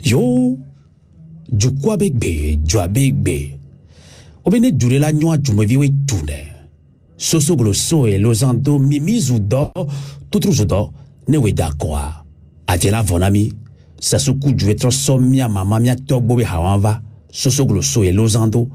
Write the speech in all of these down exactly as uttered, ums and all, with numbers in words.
Yo, du quoi begbe, du abegbe. Obene dure la nyoa du meviwe tune. Soso glosso e lozando mimizu do, tutruzo do, ne weda kwa. Atela vonami, sasuku du etro somia mama mia togbo be hawanva, soso glosso e lozando.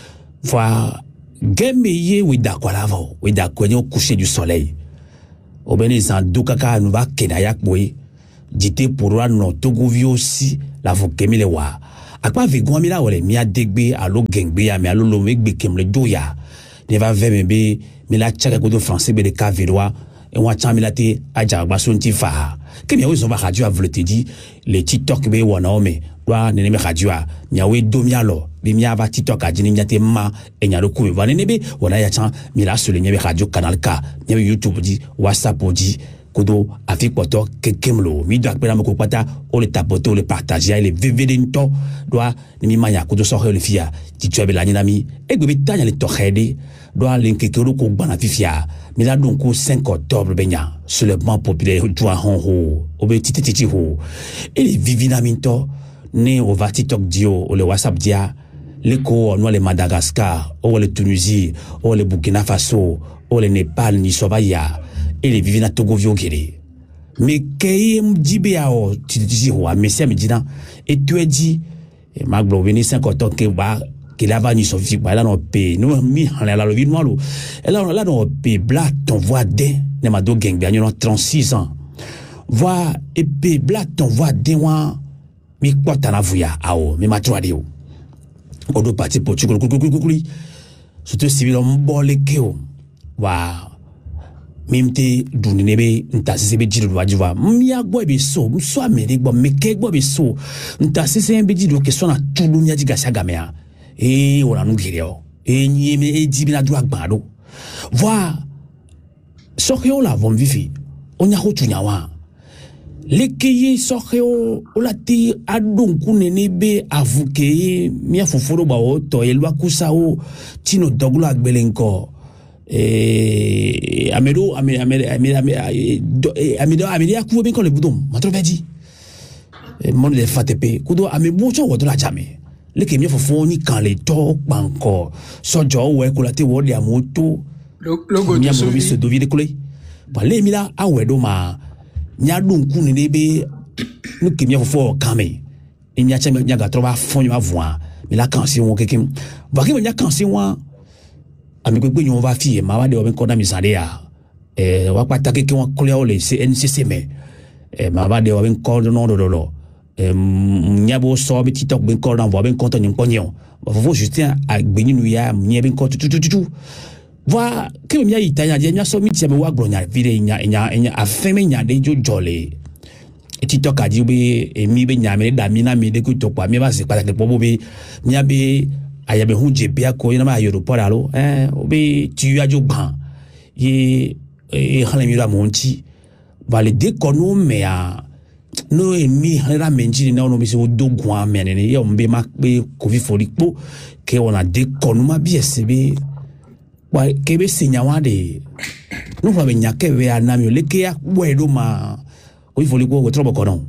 Voa, gemeye weda kwa lavo, weda kwenye au coucher du soleil. Obene zando kaka nuva kenayak boy. Dite pourra non togovi aussi la vokemile wa. Akpa vegon mi la wole mi a degbe alo gengbe ya mi alo lo megbe kemle doya. Ne va vembe mi la tchaka kodo français be de kaveloa et wa tcha mi la te aja gba sonti fa. Kemi awe zomba radio a vle te di le TikTok be wana ome doa nene me radio a mi awe do mi alo bi mi ava TikTok a jini mi ate ma e nyalo kuwe va nene be wana ya tcha mi la sole nyebe radio canal K nyebe YouTube di WhatsApp di kodo afik poto kekemlo mi do akpela moko pata o le tapoter o le partager le vividento doa ni mi manya kodo so le fia ti tuebe la nyinami e gbe tanya le tokhede doa le kekero ko gbana fifia mi la donc au cinq octobre benya sur le banc populaire doa honho obe titi titi ho e le vividamento ne o va TikTok dio o le WhatsApp dia le ko no le Madagascar o le Tunisie o le Burkina Faso o le Népal ni Somalia et les vivina Togo viogere. Mais keye mdibe ya o titi ho amesi amedina et tu as dit et maglo veni cinquante ans que ba que la va ni sofi ba la no pe no mi han la lo vi no lo et là là no pe bla ton voix de ne ma do geng bien no trente-six ans voix et pe bla ton voix de wa mi kwata na vuya ao mi ma troade o odo parti Portugal kukukukuli surtout civil mbole keo wa mimte dunebe ntasese be jiru wajiva mia gbo be so mso amere gbo meke gbo be so ntasese be jiru ke so na tulu nya diga sagamea eh ora nu gireo eh nyeme e jibina du agbado voi sokeo la vom vifi onya ho tunyawa lekeye sokeo olati adonku nenebe avuke mia foforo ba o to elwa kusao tino doglo agbelenko eh amedo amedo amedo amedo amedo akuwe ben ko le budom matrovedi mon de fatepe kudo amebo cho wodo la jame le ke mi fofo ni kan le to panko sojo we ko la te wo de amoto logo mi amoro mi se dovi de kule ba le mi la awedo ma nya donku ni be no ke mi fofo kame nya chame nya ga trova fonyo avoa mi la kansi won kekim ba ke nya kansi won ami gbegbe yon va fi ma wa de oben koda mi sare ya eh wa pata ke won kole o le N C C me eh ma wa de oben kodo no do do eh nyabo so bi TikTok ben kodo on va ben konto nyin ponyon ba fo justin a gbeni nu ya nyi ben konto tu tu tu va ke mi ya itanya je nya so mi ti me wa gronya vire nya nya nya afeme nya de jo jole TikTok a di be emi be nya me da mi na mi de ku to pa mi ba se pata ke pobo be nya be ayabe hunje bia ko ina ma aéroport alo eh obi tu ajo ban ye e hala mi la monti va le déconno mais a no emi hala menji na no mi se odogwa menene ye ombe ma pe covid folikpo ke ona déconno ma bi esebe wa ke be sinyawa de no fa be nyake be anami le ke ya wedo ma covid folikpo go trobo kono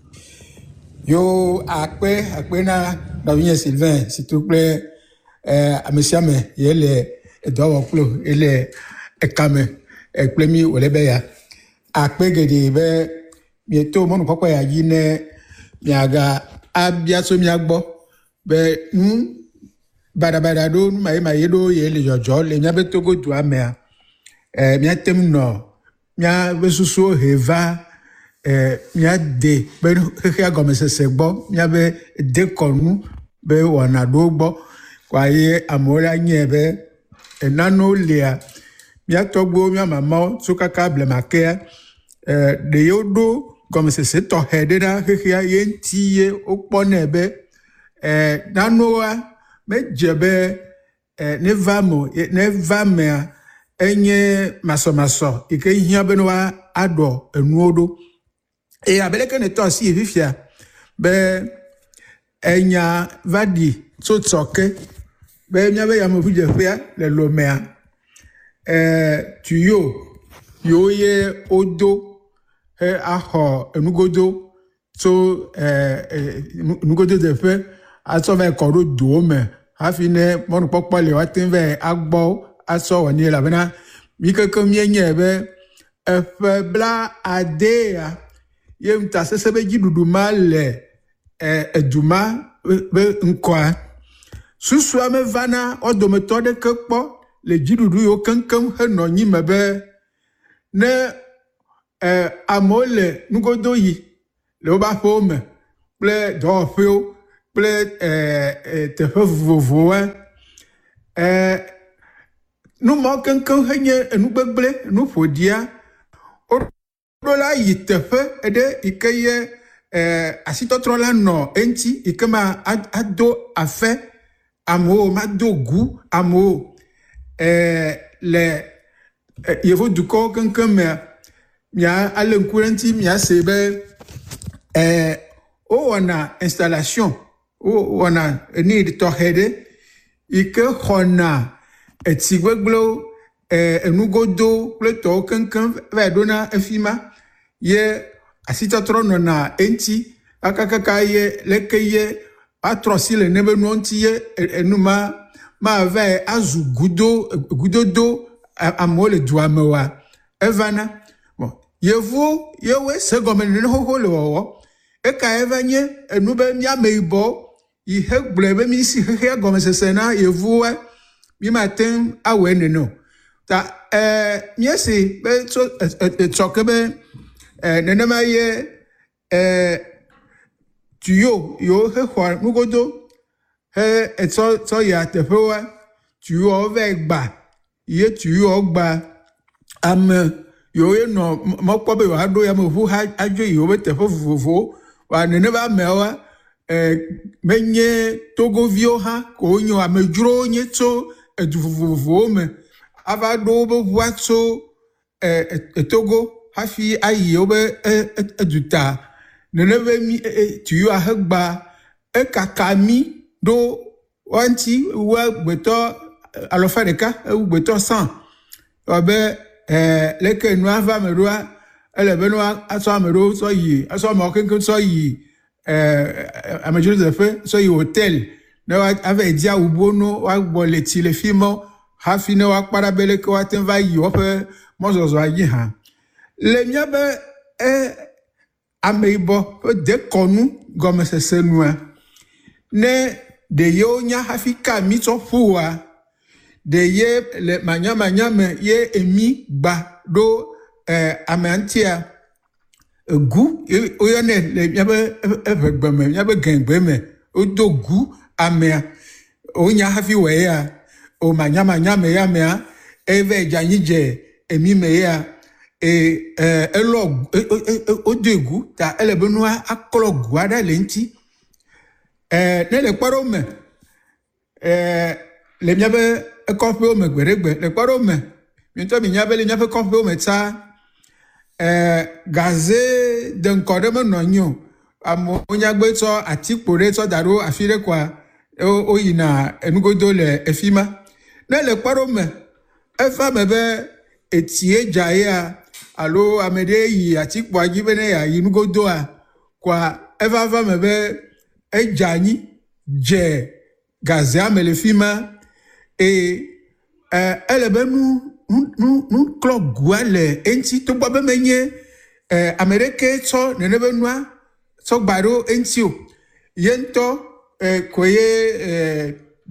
yo akpe akpe na Davien Sylvain s'il te plaît euh amesiame yele edo klo ele ekame ekplemi olebeya akpe gede be mieto monu papa ya yine miaga abia so miagbo be nu bada bada do nu mai mai do yele jojo le nya be togo du amea eh miatem no mia besusu heva eh mia de be hia gomesese gbo mia be de konu be wana do gbo kwaye amora nyebe enano lia mia togbo mia mama sukaka blemake eh de yodo gomesese to hedera hia yentiye oponebe eh nanoa mejebe eh ne vamo ne vamea enye maso maso ike hia benwa ado enuodo e abeleke ne to si vifia be enya vadi so tsoke be nya be ya mo fuje fia le lomea eh tuyo yo ye odo he aho enugodo so nugodo de fe aso ve koro do me hafi ne mon popo le watin ve agbo aso woni la bena mi ke ko mi nye be e fe bla adea ye mta sese be gidudu male e eduma be nkwa susu ame vana odometo de kekpo le gidudu yo kankan he no nyi mebe ne eh amole nugodo yi le oba fome ple do feo ple eh te vovo eh nu mo kankan henye enu gbegble nu fodia o la yi tefe ede ikeye eh asitotro la no enti ikema ado afe amo ma do gu amo eh le yevo du ko kankan me mia ale nkuranti mia sebe eh o wana installation o wana ni to hede ike hona etigweglo eh enugodo pleto kankan vedona efima ye asitotro no na enti akakaka ye lekeye atrosile nebe no nti ye enuma ma ve azu gudo gudodo amole duamewa evana bon yevu yewe segomene no ho le wo e ka evanye enube mia meibo i hegble be mi si he gomesesena yevu mi matin awene no ta eh miesi be so chokebe eh nenema ye eh tuyo yo he kwa nugodo he etso so ya tefewa tuyo ve gba ye tuyo gba am yo ye no mokpo be wa do ya mo hu ajo yo be tefofofo wa neneba mewa eh menye togo vio ha ko nyo amejuro nye to edufofofo me ava do be watso eh togo hafi ayi obe eduta nenebe mi tuyo ahegba e kakami do wanti wa gbeto alofadeka e gbeto san obe eh leke nu ava merua ele benu aso amero so yi aso mo kenken so yi eh amejuro de fe so yi hotel na ave dia ubono wa gbole ti le fimo hafi ne wa parabele ko aten va yi ofe mo zo zo ayi ha le miabe e ameibo de konu gomesese nua ne de yo nya hafika mi to fuwa de ye le manya manya me ye emi gba do eh amantia gu o yo ne le miabe evegbe me miabe gengbe me o do gu amea o nya hafi we ya o manya manya me ya me eve janyije emi me ya e eh elo odegu ta elebenua akolo guada lenti eh ne le paro me eh le miabe konfe me gberegbe le paro me mi to mi nyabe le nyabe konfe me ta eh gaze de nkode me nonyo amo onyagbe to atipore to daro afire kwa o yina enugodo le efima ne le paro me efa mebe etie jaya alo amede yi atikpo agibene ya yinugodo a kwa evava mebe ejani je gaze amelefima e eh elebenu nu nu club guale enti to gba be menye eh amerike to nenebenua so gbaro enti o yento eh koye eh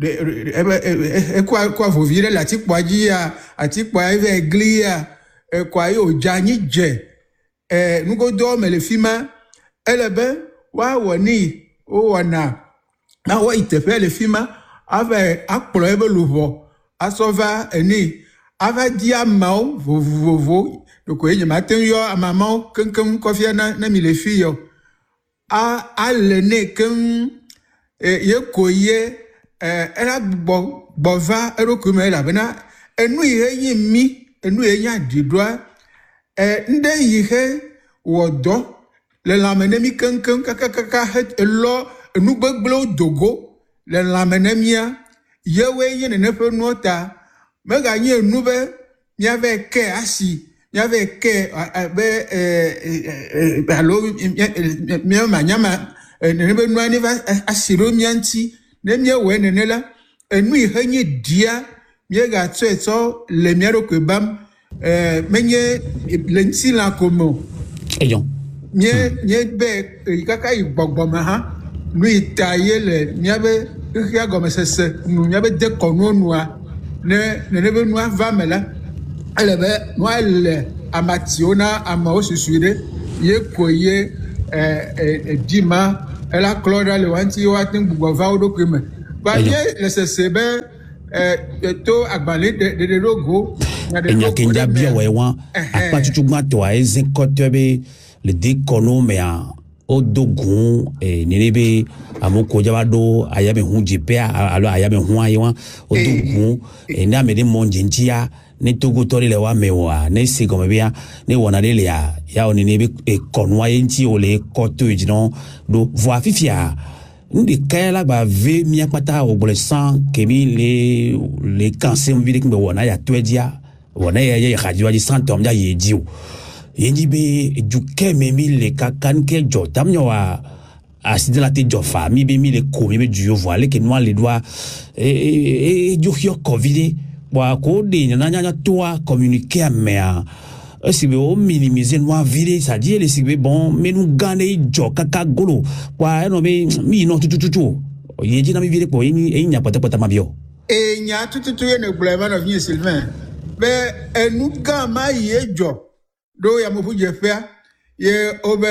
e kwa kwa vovire la tikpo agia atikpo eve glia e kwa yo jani je e nugodo melefima elebe wa woni o wana na wa itefe lefima ave akplo ebe luvo asova eni ava dia mau vovovo doko enye maten yo amamau kankan kofia na na mi lefi yo a alene kan e ye koye eh era gbo gbova erokume la bena enu ihe yin mi enu eyan didwa eh nde ihe wodo le lamenemi kankan kakaka het elo enu gbegblo dogo le lamenemia yewe yin ne fe nuota mega yin enu be nya ve ke asi il y avait que ben euh alors mieux manyama ne be no ani va asiro mianti ne mie we ne la enu henye dia mie ga tso etso le miero que bam euh menye lenti la como ayon mie mie be kaka igbogbo ma ha nu itaye le mie be ya go mesese nu mie be de kono nua ne ne be nua va mela ele be nua le amationa ama osusuire ye koye eh dima ela clora le wanti watin gbogbo va odo kweme ba ye lesese be eh to agbale de de logo na de logo enya bia we wan apa tutugba to a ezin kotobe le dikono me a odogun eh nirebe amoko jabado ayabe hunji pe alo ayabe hu ayewan odogun eh na me de monjinjia ne togo tori le wa mewa ne se comme bien ne wona le ya ya oni ne be konwa yenti o le koto jino do voir fifia ndi kala ba ve mi akpata o bole san kemi le le cancer mbi ke wona ya twedia wona ya ya radio di santom ya yedio yendi be du keme mi le kakan ke jotam nyoa asidi la te jofa mi be mi le ko mi be du voile ke noa le doit et et du covid wa ko de na nya toi communiquer à mea si be o minimiser no vire ça dit les sibe bon mais nous gagner jo kaka golo wa no be mi no tu tu tu ye ji na mi vire ko yin e nya pata pata mabio e nya tu tu tu ye ne gleba no vie Sylvain be enu ga ma ye jo do ya mo fuje fe ye obe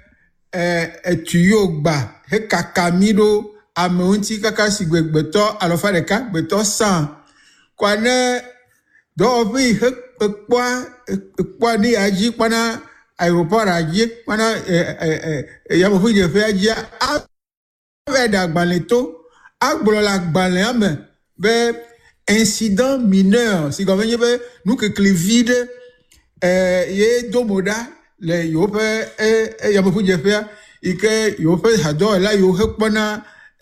eh etuyo gba he kaka mi do amonti kaka sigbegbeto alofa de ka gbeto san kwane do vi he kwa kwa ni aji kwana aeroport aji kwana eh eh ya mo fuje fe aji a ve da gbaleto agbolo la gbale ame be incident mineur si comme be nous que clevide eh ye domoda le yo pe eh ya mo fuje fe ike yo pe hado la yo he kwana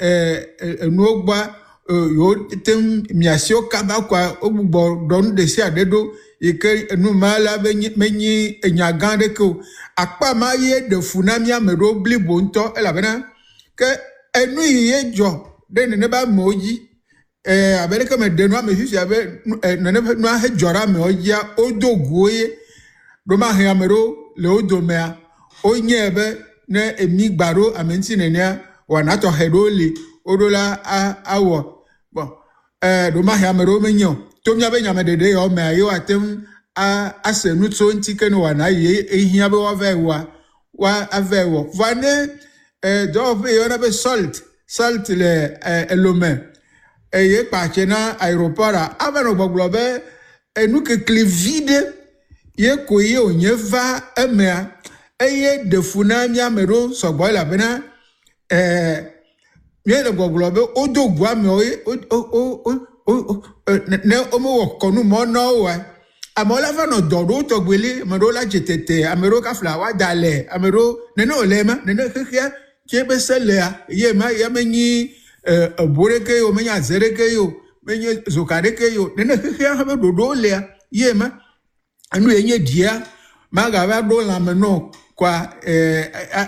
eh no gba yo tem miasio kaba kwa ogbo don de si adedo ike nu mala menyi enyagande ko akpa ma ye de funami amero blibo nto ela bena ke enu ye jo de ne ba moji eh abere ke me de no amehisi abe ne ne no ha jora me oja odoguoye do ma he amero le odomea onye ebe ne emigbaro amenti ne ne wana to hedoli odola a awo bon eh do ma he amero menyo to mya be nyame dede yo me ayo atem a asenu so ntike no wana ye ehia be wa vewa wa avewo vane eh do be yo na be salt salt le elome eh ye pa chena aeroport avano gboglobe enu ke clevide ye koye onye va emea eye de funami amero sogbo la bena eh ye de gboglobe odogwa me o o o ne o mo konu mo no wa amola va no dodo to gbele amero la jetete amero ka flower dale amero ne no lema ne no khia ke be selea ye ma ya menyi eh boreke yo menya zereke yo menye zokareke yo ne no khia ha be dodo le ye ma anu enye dia maga ba do la meno kwa eh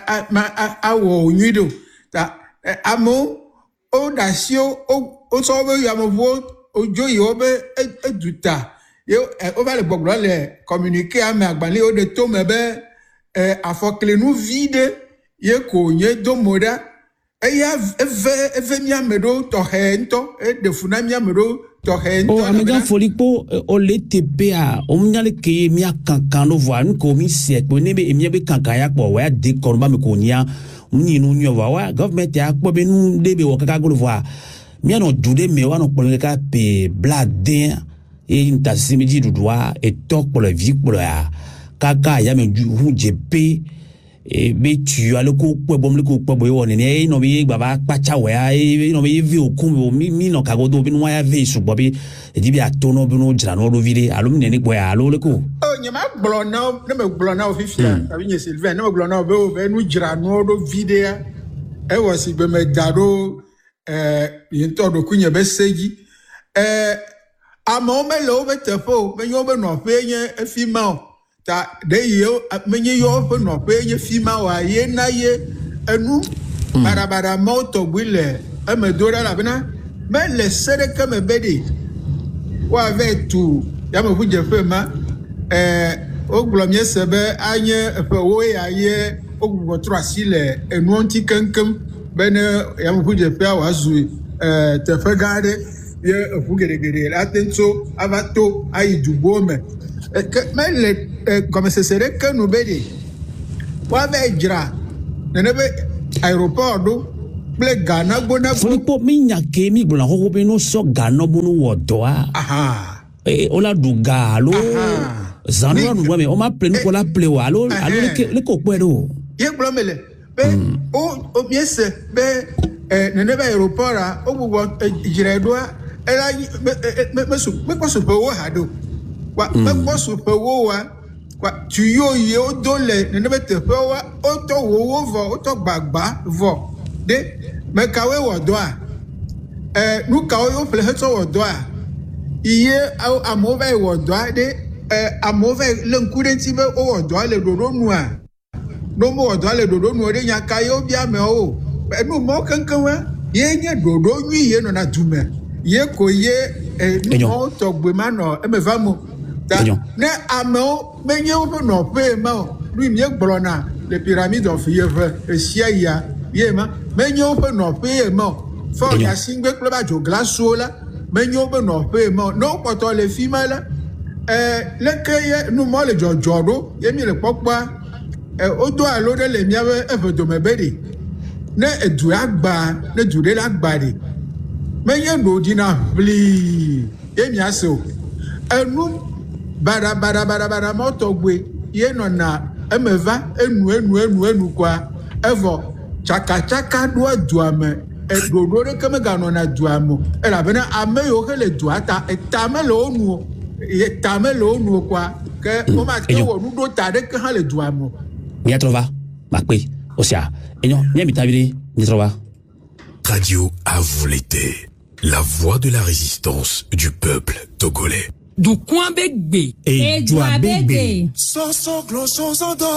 awo nyido ta amo o dasio o so be ya mo ojo yo be eduta yo o va le gbogbo le communiquer a me agbale o de to me be eh afokle nu vide ye ko nye do moda e ya eve eve mi amedo to he nto e de funa mi amedo to he nto o amega folikpo o le tepe a o mnyale ke mi akankan no voa nko mi se pe ne be mi be kankan ya po wa de kon ba me ko nya mni no nyo wa government ya po be nu de be wo kaka go voa mi ano dude me wa no po kaka pe bladin e nta simiji dudwa e tok pour la vie pour la kaka ya me ju hunjepe e be tu ale ko po bom le ko po boy woni ne no bi baba pacha we e no bi vi okun mi mi no kago do bi no ya ve su bobi e di bi atono bi no jira no do vide alo mi ne boy alo le ko o nyama gblo na ne me gblo na ofifia abi nye Sylvain ne me gblo na be o be no jira no do vide e wo si be me daro eh yinto do kunye be seji eh amo me lo be tepo me yo be no fe yen efima ta de yo menye yo pe no pe ye fima wa ye na ye enu barabara moto gwile e me dora la bena me le sere ke me bedi wa ve tu ya me fuje fe ma eh oglomie sebe anye fe wo ya ye ogwo tro asile enu onti kankan bene ya me fuje fe wa zu eh te fe gade ye fugere gere atento avato ayi dubo me me le comme ce serait que nous bédé wa ve jira nenebe aéroport do ple Ghana bona folipo minya ke mi gbona ho be no so Ghana bunu wodoa aha e ola du galo zanwa nu wa me o ma ple nu ko la ple wa alo alo le ko pe do ye gblo mele be o o miese be nenebe aéroport a o gbo jira do era me me so me ko so pe wo ha do wa me ko so pe wo wa wa tu yo ye o dole ne ne te pe wa o to wo wo vo o to gbagba vo de me kawe wo do a eh nu ka o yo ple he to wo do a iye amove wo do a de eh amove le nkure ti be o wo do a le dodo nu a no mo wo do a le dodo nu o de nya ka yo bia me o enu mo kankan wa ye nye dodo nwi ye no na dume ye ko ye nu o to gbe ma no e me va mo ne amo menye wo no pe ma lui mi gbrona les pyramides of Yevre esia ya ye ma menye wo no pe ma fo ya singbe klo ba jo glaso la menye wo no pe ma no poto le fima la eh le keye nu mo le jojodo ye mi le popa eh odo alo de le mi ave e do mebedi ne edu agba ne du de agba de menye no dina bli ye mi aso enu bara bara bara bara moto gwe ye no na emeva enu enu enu enu kwa evo chaka chaka do aduame e dodo re keme ga no na duamo e la bena ame yo hele duata e tamelo nu e tamelo nu kwa ke o ma ke wo nu do ta de ke ha le duamo mi trova ma pe o sia enyo mi mi tabiri mi trova Radio à vous l'été, la voix de la résistance du peuple togolais. Du coin begbe et joa begbe so so gloso zodo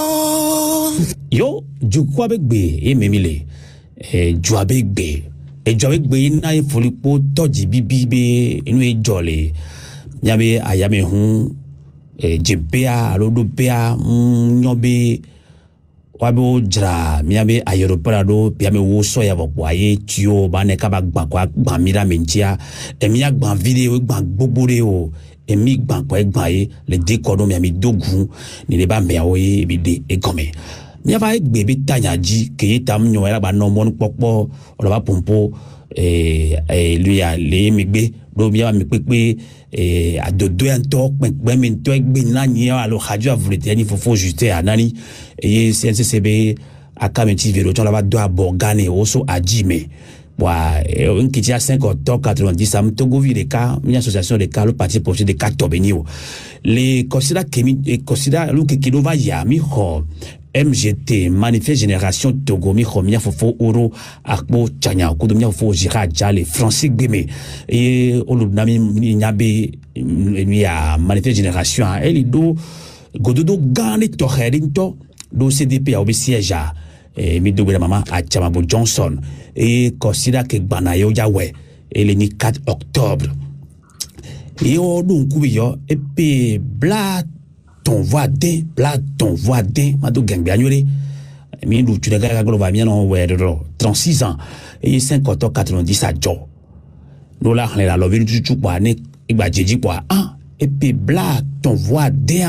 yo du kwa begbe e memile e joa begbe e joa begbe na e folipo toji bibi be inu e jole nyabe ayame hu e jebea alodo bea nyobe wabo jra miabe ayeropora do biame wo so ya bopo aye tio ba ne ka ba gba kwa gba mira mentia e mi agba video gba gbobore o emi gba kwa gba ye le dekodo mi ami dogun ni le ba me awoye bi de e gome mi ava egbe bi tanyaji ke tam nyo era ba no mo npopo o ba pompo eh eh lui a le mi gbe do mi ava mi pepe eh adodo en to pe mi to egbe na ni a lo radio avulete ni fofo juste anani et C N C C B akamenti vero to la ba do abogane oso ajime wa un qui a cinq octobre quatre-vingt-dix am Togo vi de cas une association de cas le parti projet de cas tobenio les considère que considère lu que kilo va ya mi ho M G T manifeste génération Togo mi ho mi fofo oro akpo chanya ko do mi fofo jira jale Francis Gbeme et olubnami nyabe ni a manifeste génération elle do gododo gane to herinto do C D P a obi siège et mi dogo mama a Chamabo Johnson et considère que banayo yawe et le ni quatre octobre et on donc yo et puis bla ton voix de bla ton voix de ma do gang bianyore mi du tu daga galo va bien on ouais trente-six ans et cinquante quatre-vingt-dix à jo no la la lo vi tu tu kwa ne igba jeji kwa ah et puis bla ton voix de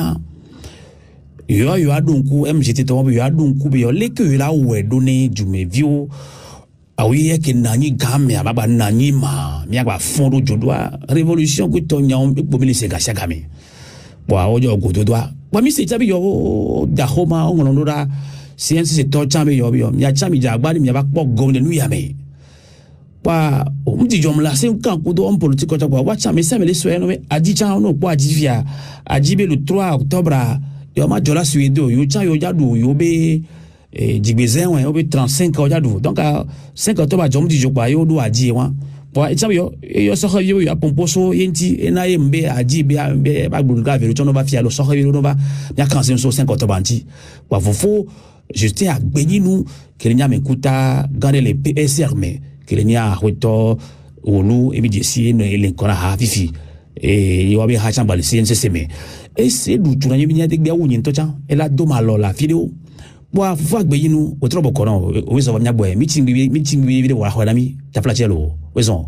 yo yo adunku M G T to yo adunku be yo leke yo la we donné du me vio awi ke nani game ababa nani ma mi agba fondo jodwa révolution ku to nyam e bomile se gasha game wa ojo gododwa wa mi se tabi yo da homa ongono da C N C C to chame yo yo mi achami jagba ni mi aba po gomne nu ya me wa o mdi jom la se kan ku do on politique to wa chame se me le so eno me adi chan no po adivia ajibe le trois octobre yo ma jola suedo yo chan yo jadu yo be eh jigbezen wen yo be trente-cinq o jadu donc cinq octobre jom di jokwa yo do aji wan wa itsayo yo so yo ya pomposo yenti ena yembe aji be be ba gbuluga vero chono ba fia lo so yo no ba ya kanse so cinquante banti wa fofo juste a gbenyinu kelenya mekuta gane le P S R me kelenya hoto olu ebidisi no elenkona ha fifi e yo be ha chamba le C N C C me e se du tuna nyiminya de gbe awunyi ntocha ela do ma lo la video wa fofo agbeyinu o trobo kono o we so ba nya boy meeting bi meeting bi video wa hola mi ta fla chelo we so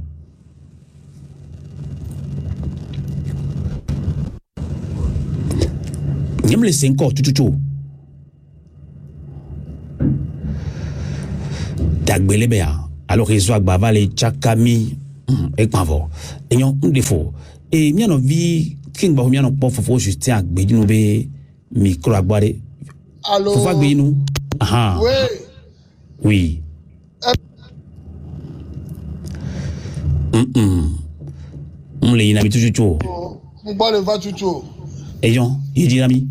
nyem le cinq tututu dagbele be ya alors ils agba va le chakami e pavo eyon ndefo e mi no vi king ba mi no po fofo juste agbedinu be micro agbare allo fofo agbedinu aha oui oui mm mm le ina mi tututu mo ba le va tutu eyon yidi ami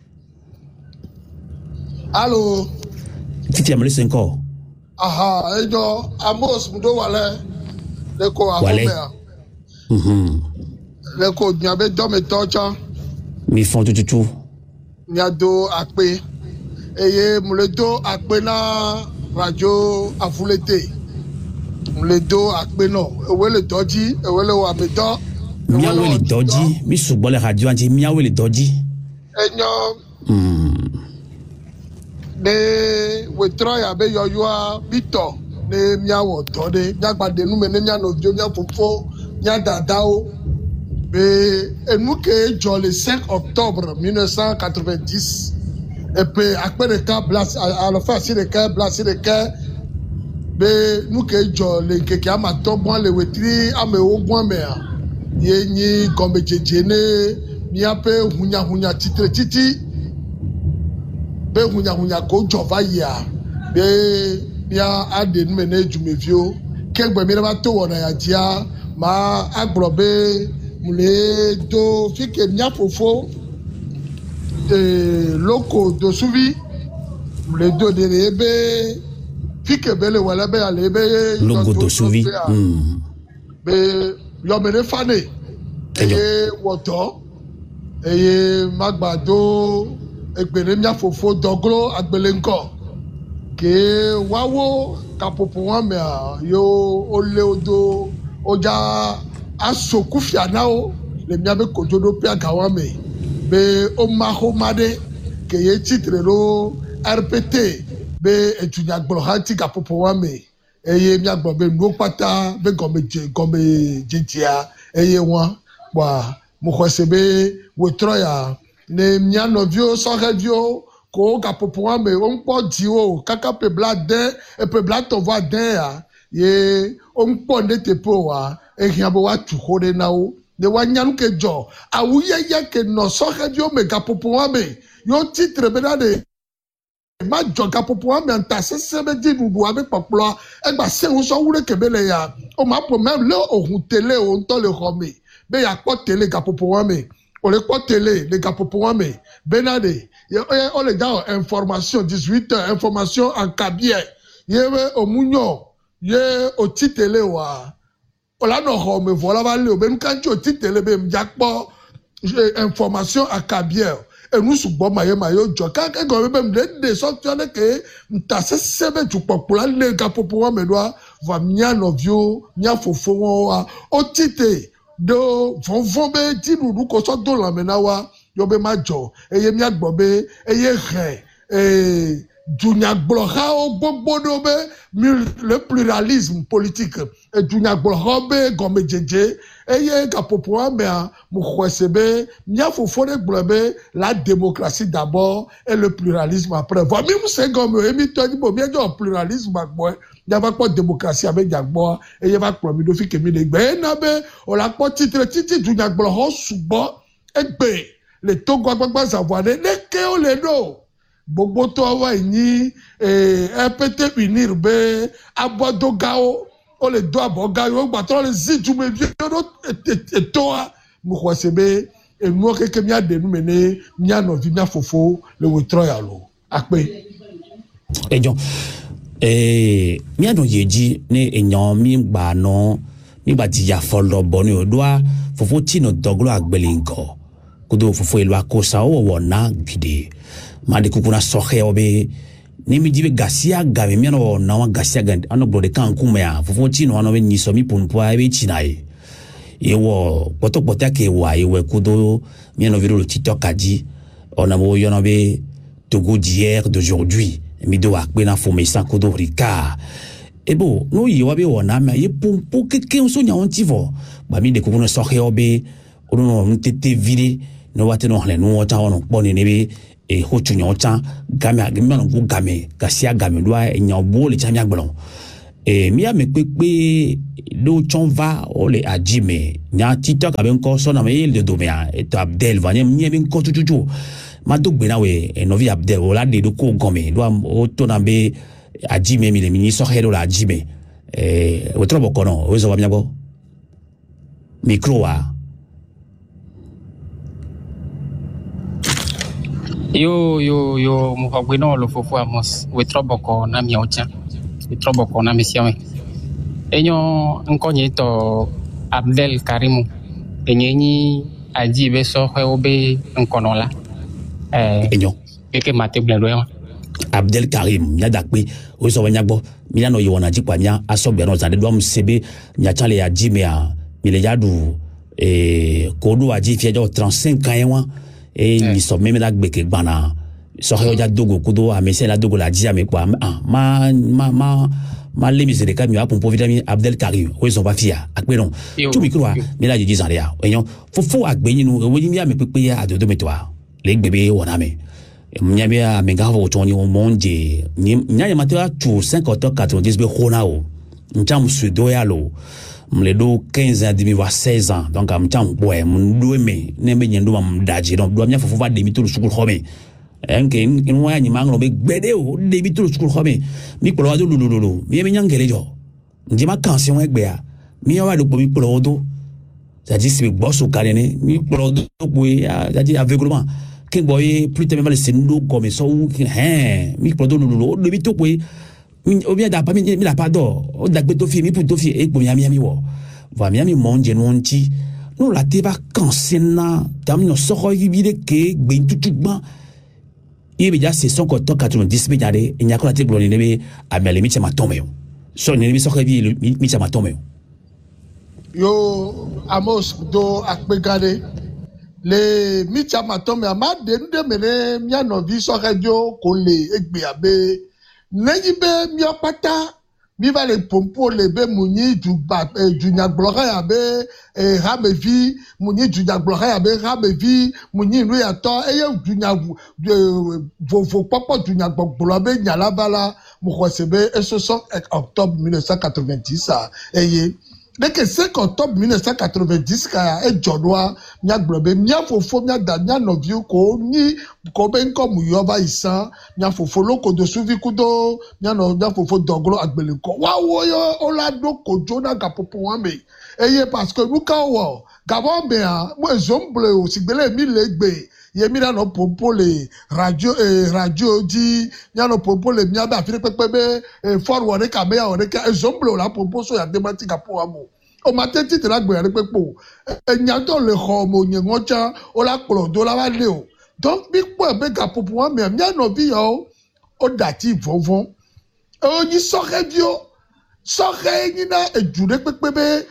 allo titi amle cinq aha ejo amos mdo wale le ko Wale. afomea mhm le ko nya be do me tocha mi font tututu nya do ape eye mo le do ape na radio afulete mo le do ape no ewe le doji ewe le wa be do miawe le doji mi sugbon le radio anti miawe le doji enyo mm ne wetroya be yoyua bito ne miawo to de nyagbade nu me ne mia no dio mia fofo nya dadao be enuke jo le cinq octobre mille neuf cent quatre-vingt-dix et puis après le cas blas à la fin c'est le cas blas c'est le cas be nuke jo le keke ama to bon le wetri ame o bon me ye ni comme jeje ne mia pe hunya hunya titre titi be hunya hunya ko jova ya be bia ade nu mene jumevio kegbe mi ba to wona ya dia ma agbrobe mule do fike nya fofo e loko do suvi mule do de rebe fike bele wala be ale be logo do suvi mm be yo mene fane e woto e magbado egbere mia fofo doglo agbele nko ke wawo kapopo wa me yo ole odo oja asoku fianao le mia be kojodo pe agawa me be o ma ho made ke ye titre ro R P T be etunya gboro hanti kapopo wa me eye mia gbo be nu pata be gome je gome jitia eye won wa mo khose be wetroya ne mia novio so revio ko kapopo wa me on po di o kaka pe blade e pe blade to va den ya ye on po ne te po wa e hiabo wa tu hore na o de wa nyanu ke jo awuye ye ke no so revio me kapopo wa me yo titre be na de ma jo kapopo wa me anta se se be di bubu wa be poplo e gba se un so wure ke be le ya o ma po même le ohun tele o nto le home be ya po tele kapopo wa me on le quoi télé les gars pour moi mais benade on les gars information dix-huit heures information en cabier yewe au munyo ye au télé wa on la no me voilà va le ben quand tu télé be mjakpo information en cabier et nous sous bon maye mayo jo quand quand go même de sortir que ta se sebe tu popula les gars pour moi mais doit va mia novio mia fofo wa au tité do vonvon be ti nudu ko so do la menawa yo be majo eye mi agbobe eye re eh dunya gbloha o gbogbo do be le pluralisme politique et dunya gbloha be gome jeje eye kapopo ame mo khwesebe nya fofone gblobe la démocratie d'abord et le pluralisme après va mi se gome emi to ni bo bien jo pluralisme agbo ya va pas démocratie avec jagbo et ya va promis do fi kemi le gbe na be o la po titre titi dunya gbloha subo egbe le togo agbagba savoir ne ke o le do gbogbo to wa yin eh R P T unir be abodogao o le do abogao gba to le zitu me vie do to mo khwasebe e mo ke ke mi ade nu mene nya no vi mia fofo le wetroya lo ape ejon eh mi adon yeji ne enyan mi gba no mi ba ti ya folo boni o doa fofo tino doglo agbelinko kudo fofo elo akosa o wona gide ma de kukuna sohe obe ni mi jibe gasia game mi no na wa gasia gan ano bro de kan kuma ya fofo tino ano be ni so mi punpo a be chinai yewo poto poto ke wa yewe kudo mi no viro le TikTok aji ona bo yo no be Togo d'hier d'aujourd'hui mi do akbe na fo me san kudo rika e bo no yi wa be wona ma ye punpo ke ke on so nya on tivo ba mi de kukuna sohe obe ono no tete vide no wate no hale no wata ono poni ne be e hochu nyocha game agame no go game gasia game do a nya obo le chamia gbolon e mi a me pepe do chonva o le ajime nya TikTok aben ko so na me il de domea e to Abdel va nya mi ben ko tututu ma do gbe na we e no vi Abdel o la de do ko gome do o to na be ajime mi le mi so hedo la ajime e o trobo kono o zo va mi go micro a yo yo yo muhagwino lo fofu amos we troboko na miocha we troboko na misiame enyo nkonye to Abdel Karimu enyenyi ajibe so hweobe nkonola eh enyo eke mate blendo Abdel Karim nya dakpe o so wanya gbo mi na no yi wona jipa nya asobe no zande do am sebe nya chale ya jimea mi le yadu eh kodu aji fi ejo trente-cinq ans wa et ni so même la gbeke gbana so he oja dogo kudo amese la dogo la dia me kwa ma ma ma ma le misere ka mi a pompo vitamin Abdel Karim o so ba fia akpe non tu mi kro mi la jiji zare ya eyan fofo agbe yin nu ewo mi a me pepe ya adodo me to a le gbebe wona me nya bi a me ga vo to ni o monje nya ya matera tu cinquante quatre-vingt-dix be khona o ncham sudo ya lo mle do quinze ans demi voire seize ans donc am tam boy mun do me ne be nyendo mam daji donc do nya fofo va demi to sukul khome enke in wa ni manglo be gbede o demi to sukul khome mi polo wa do lululu mi be nyangele jo ndi ma canción egbe ya mi wa do mi polo do ça dit c'est bosso kanene mi polo do po ya ça dit aveuglement ke boy plus te mal c'est nous comme ça ou hein mi polo do lululu demi to po o bien da pa mi mi la pa do o da gbe to fi mi pu to fi e gbo mi ami ami wo va mi ami monje no nti no la te ba kansena tam no so ko yi de ke gbe tutu gban e be ja c'est son ko to quatre-vingt-dix be jare e nya ko la te gbo ni be amele mi chama tome yo so ni bi so ko bi mi chama tome yo yo amos do akpegade le mi chama tome ama de nde mene mi anovi so radio ko le egbe abe Nengi be mi opata mi va le pompo le be muni du ba du nyagbloga ya be e ramevi muni du nyagbloga ya be ramevi muni nu ya to e ye du nyavu vo vo papa du nyagbloga be nyala bala mu khosebe e ce sont octobre mille neuf cent quatre-vingt-dix ça e ye dès que cinq octobre mille neuf cent quatre-vingt-dix ka e jodwa nyagblobe nya fofo nya da nya novio ko ni ko ben ko mu yoba isa nya fofo loko do suvi kudo nya no nya fofo doglo agbele ko wa wo yo olado ko jona ga popo wa me eye parce que luka wo gabo be a mo ezomble o sigbele mi legbe ye mi na no pompo le radio eh, radio di nya no pompo le mi aba fire pepe be eh, forward ka me ya o ka ezomble la pompo so ya demati ka po amo o mateti te la gbe ya pepo enya to le ho mo nyen cha o la klo do la ba le o donc bi po be ka popo wa me nya no bi yo o dati vovon o ni so radio so ni na ejure pepe be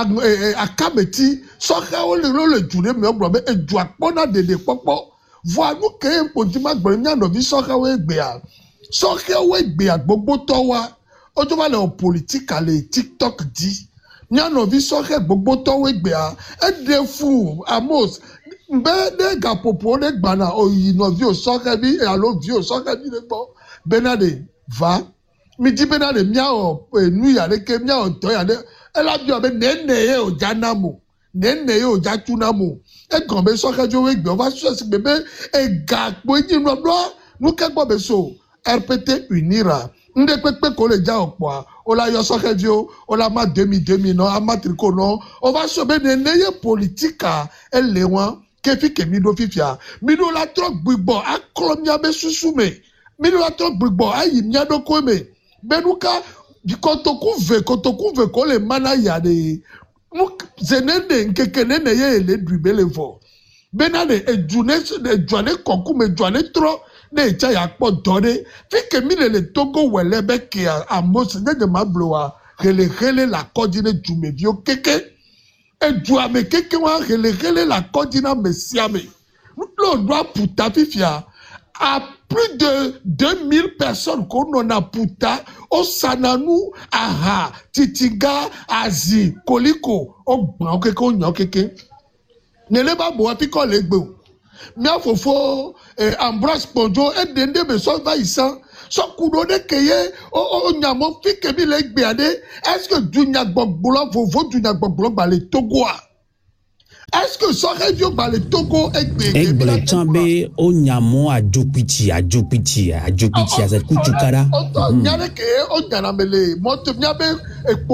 akameti soka o le le jure me obro be eju apona dede popo vo anu ke pontima gbere nya no bi soka we gbe a soka we gbe a gbogbo to wa ojo ba le o politically TikTok di nya no bi soka gbogbo to we gbe a e de fu amos mbe de ga popo de gbana o yi no vi o soka bi e alo vi o soka bi le gbo benade va mi di benade mia o nu ya le ke mia o to ya de ela bi obe nene ye o janamo nene ye o jatunamo e gan be so kejo we gbe o va so si bebe e ga po yin no do nu ke gbo be so R P T unira nde pepe ko le ja opo a o la yo so kejo o la ma demi demi no amatriko no o va so be nene ye politika e le won ke fi ke mi do fifia mi do la tro gbigbo akro mi abe susume mi do la tro gbigbo ayi mi ado ko me benuka kotoku ve kotoku ve ko le mana ya de zenende nkekenene ye le dribele fo bena de ejune de jwane konku me jwane tro ne cha ya po dore fi ke mi le Togo wele be ke amos ne de mabloa hele hele la kodine jume vio keke e juame keke wa hele hele la kodina mesiame lo doit puta fifia à plus de deux mille personnes qu'on a puta au Sananou, Aha, Titiga, Azi, Koliko, au Bankeko, Nyokeke. Ne le pas boire, puis qu'on les beau. Mais il faut Ambroise Ponjo et Dende Besson Vaïsan. So Koudone Keye, oh, Nyamon, Fikebi Lekbeade, est-ce que Dunyak Bokboulon, Vovo Dunyak Bokboulon, bah les Togois? Est-ce que ça revient par le Togo et le Tchambé, on Nyamo à Djokwichi, à Djokwichi, à Djokwichi, à cette Kouchoukara? On y a des gens qui ont été